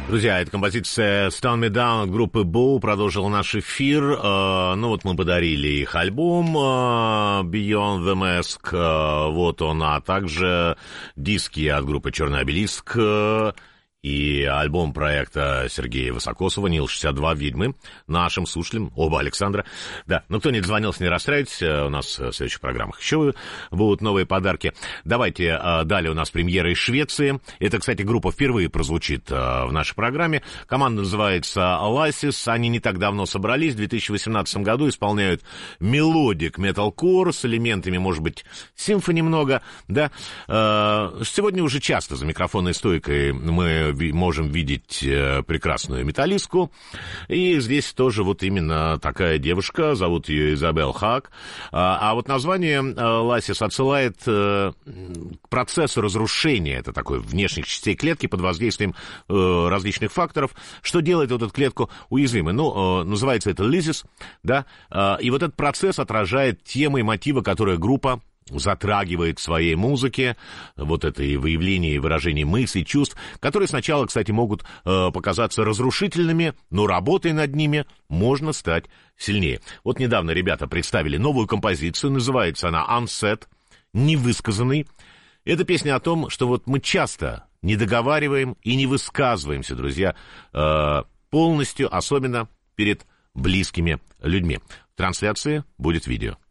Друзья, эта композиция «Stone Me Down» от группы Bow продолжила наш эфир. Ну вот мы подарили их альбом «Beyond the Mask», вот он, а также диски от группы «Черный обелиск» и альбом проекта Сергея Высокосова «Нил-62 ведьмы» нашим слушателям, оба Александра. Да, но кто не дозвонился, не расстраивайтесь, у нас в следующих программах еще будут новые подарки. Давайте, далее у нас премьера из Швеции. Это, кстати, группа впервые прозвучит в нашей программе. Команда называется Lasis. Они не так давно собрались, в 2018 году исполняют мелодик металкор с элементами, может быть, симфони немного, да. Сегодня уже часто за микрофонной стойкой мы можем видеть прекрасную металлистку. И здесь тоже вот именно такая девушка, зовут ее Изабелл Хак. А вот название Lasis отсылает к процессу разрушения, это такой внешних частей клетки под воздействием различных факторов, что делает вот эту клетку уязвимой. Ну, называется это лизис, да, и вот этот процесс отражает темы и мотивы, которые группа затрагивает в своей музыке, вот это и выявление, и выражение мыслей, чувств, которые сначала, кстати, могут показаться разрушительными, но работая над ними, можно стать сильнее. Вот недавно ребята представили новую композицию, называется она «Unsaid», «Невысказанный». Это песня о том, что вот мы часто не договариваем и не высказываемся, друзья, полностью, особенно перед близкими людьми. В трансляции будет видео.